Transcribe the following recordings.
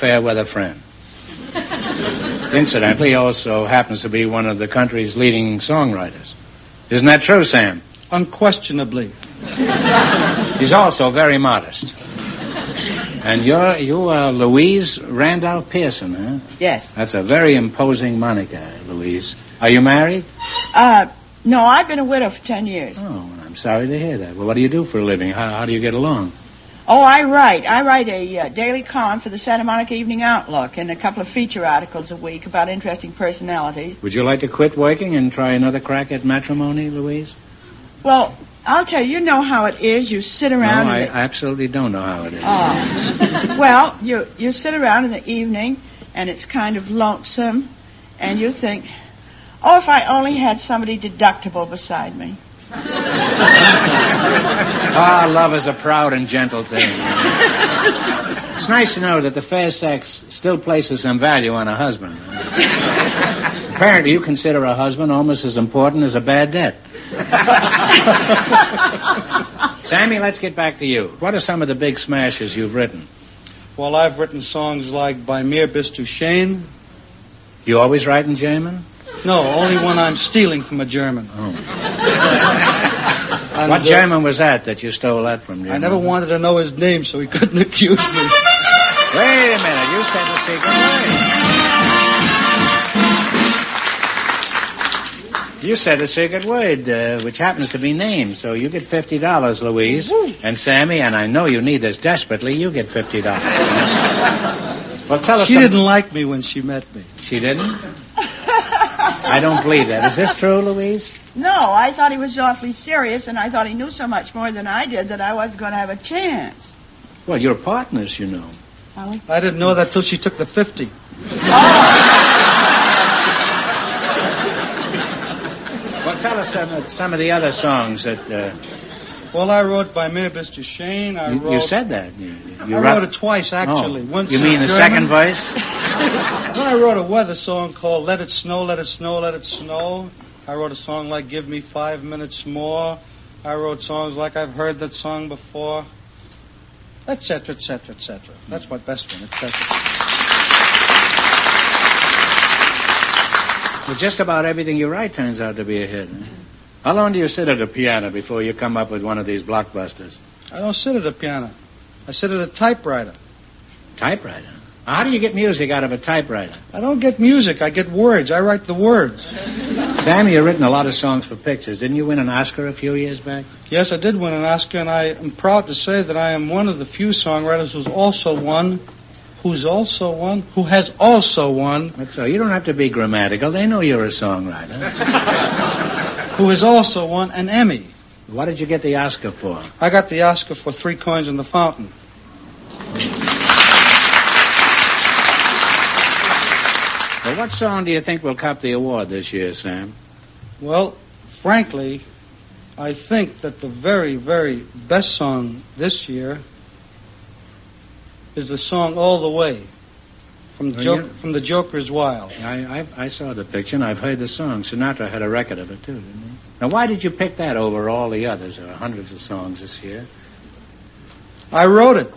fair weather friend. Incidentally, he also happens to be one of the country's leading songwriters. Isn't that true, Sam? Unquestionably. He's also very modest. And you are Louise Randolph Pearson, huh? Yes. That's a very imposing moniker, Louise. Are you married? No, I've been a widow for 10 years. Oh, I'm sorry to hear that. Well, what do you do for a living? How do you get along? Oh, I write. I write a daily column for the Santa Monica Evening Outlook and a couple of feature articles a week about interesting personalities. Would you like to quit working and try another crack at matrimony, Louise? Well, I'll tell you, you know how it is. You sit around... No, I absolutely don't know how it is. Oh. Well, you sit around in the evening, and it's kind of lonesome, and you think, oh, if I only had somebody deductible beside me. Ah, love is a proud and gentle thing. It's nice to know that the fair sex still places some value on a husband. Apparently, you consider a husband almost as important as a bad debt. Sammy, let's get back to you. What are some of the big smashes you've written? Well, I've written songs like By Mir bis du Schön. You always write in German? No, only when I'm stealing from a German. Oh. What German was that you stole that from? I never wanted to know his name, so he couldn't accuse me. Wait a minute, you said the secret word. You said the secret word, which happens to be name, so you get $50, Louise. Woo. And Sammy, and I know you need this desperately, you get $50. Well, tell us. She didn't like me when she met me. She didn't? I don't believe that. Is this true, Louise? No, I thought he was awfully serious, and I thought he knew so much more than I did that I wasn't going to have a chance. Well, you're partners, you know. Are we? I didn't know that till she took the 50. Well, tell us some of the other songs that... Well, I wrote By Mir bis du Schön. You said that. I wrote it twice, actually. Oh. Once You mean the second verse? Then I wrote a weather song called Let It Snow, Let It Snow, Let It Snow. I wrote a song like Give Me 5 Minutes More. I wrote songs like I've Heard That Song Before, etc., etc., etc. That's my best one, etc. Well, just about everything you write turns out to be a hit. Huh? How long do you sit at a piano before you come up with one of these blockbusters? I don't sit at a piano. I sit at a typewriter. Typewriter? How do you get music out of a typewriter? I don't get music. I get words. I write the words. Sammy, you've written a lot of songs for pictures. Didn't you win an Oscar a few years back? Yes, I did win an Oscar, and I am proud to say that I am one of the few songwriters who has also won. That's so. You don't have to be grammatical. They know you're a songwriter. Who has also won an Emmy. What did you get the Oscar for? I got the Oscar for 3 Coins in the Fountain. Well, what song do you think will cop the award this year, Sam? Well, frankly, I think that the very, very best song this year is the song All the Way from the Joker's Wild. I saw the picture, and I've heard the song. Sinatra had a record of it, too, didn't he? Now, why did you pick that over all the others? There are hundreds of songs this year. I wrote it.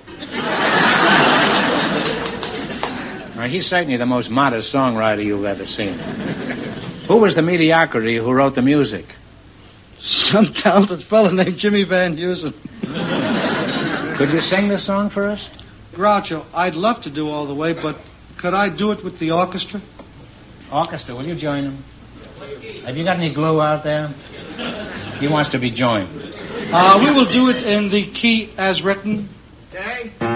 Now, he's certainly the most modest songwriter you've ever seen. Who was the mediocrity who wrote the music? Some talented fellow named Jimmy Van Heusen. Could you sing the song for us? Groucho, I'd love to do All the Way, but could I do it with the orchestra? Orchestra, will you join them? Have you got any glue out there? He wants to be joined. We will do it in the key as written. Okay.